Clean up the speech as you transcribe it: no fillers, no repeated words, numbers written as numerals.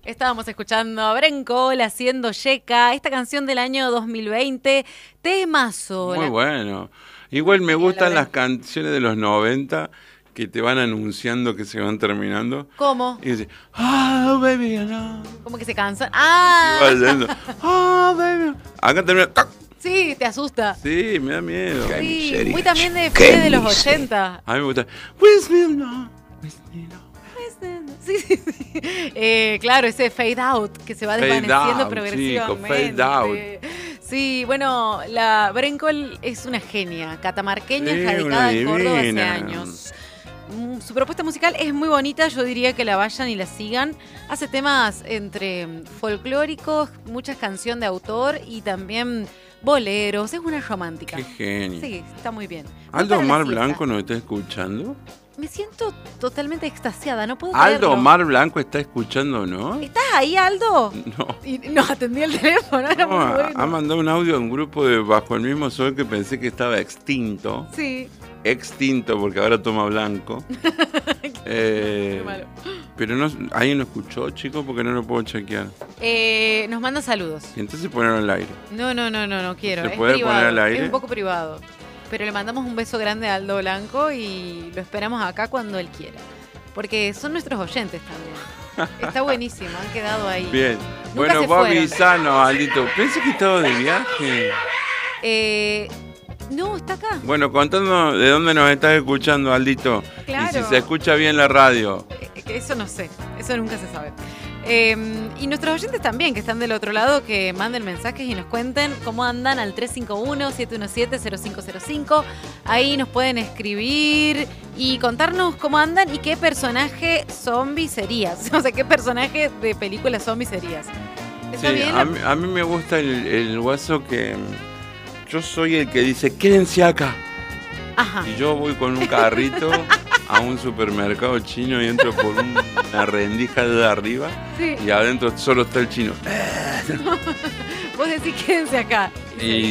Estábamos escuchando a Brencol haciendo Yeka, esta canción del año 2020, temazo. Muy bueno. Igual me gustan las canciones de los 90 que te van anunciando que se van terminando. ¿Cómo? Y dices, oh, baby, no. ¿Cómo que se cansan? ¡Ah! Oh, baby. Acá termina. ¡Tac! Sí, te asusta. Sí, me da miedo. Sí, muy también de fines de los 80. A mí me gusta. With me, no. With me, no. Sí. Claro, ese fade out que se va desvaneciendo progresivamente. Fade out. Sí, bueno, la Brencol es una genia, catamarqueña, radicada en Córdoba hace años. Su propuesta musical es muy bonita, yo diría que la vayan y la sigan. Hace temas entre folclóricos, muchas canciones de autor y también boleros. Es una romántica. Qué genio. Sí, está muy bien. ¿Aldo Omar Blanco nos está escuchando? Me siento totalmente extasiada, no puedo ¿Aldo creerlo. Omar Blanco está escuchando, no? ¿Estás ahí, Aldo? No. Y no atendí el teléfono, era muy bueno. Ha mandado un audio a un grupo de Bajo el Mismo Sol que pensé que estaba extinto. Sí. Extinto porque ahora toma blanco. Qué malo. Pero no, ¿alguien lo escuchó, chicos? Porque no lo puedo chequear. Nos manda saludos. Y entonces ponerlo al aire. No quiero. ¿Se Es puede privado, poner al aire? Es un poco privado. Pero le mandamos un beso grande a Aldo Blanco y lo esperamos acá cuando él quiera. Porque son nuestros oyentes también. Está buenísimo, han quedado ahí. Bien. Nunca Bueno, se vos fueron. avisanos, Aldito. Pensé que estaba de viaje. No, está acá. Bueno, contándonos de dónde nos estás escuchando, Aldito. Claro. Y si se escucha bien la radio. Eso no sé, eso nunca se sabe. Y nuestros oyentes también, que están del otro lado, que manden mensajes y nos cuenten cómo andan al 351-717-0505. Ahí nos pueden escribir y contarnos cómo andan y qué personaje zombie serías. O sea, qué personaje de película zombie serías. ¿Está Sí, bien? a mí me gusta el guaso que... Yo soy el que dice, quédense acá. Ajá. Y yo voy con un carrito a un supermercado chino y entro por una rendija de arriba. Sí. Y adentro solo está el chino. Vos decís quédense acá. Y